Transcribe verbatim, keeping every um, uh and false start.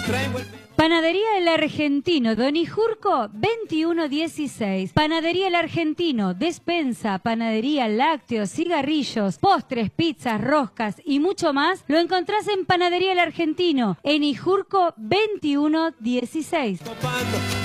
Panadería El Argentino, Don Ijurco, veintiuno dieciséis. Panadería El Argentino, despensa, panadería, lácteos, cigarrillos, postres, pizzas, roscas y mucho más, lo encontrás en Panadería El Argentino, en Ijurco veintiuno dieciséis.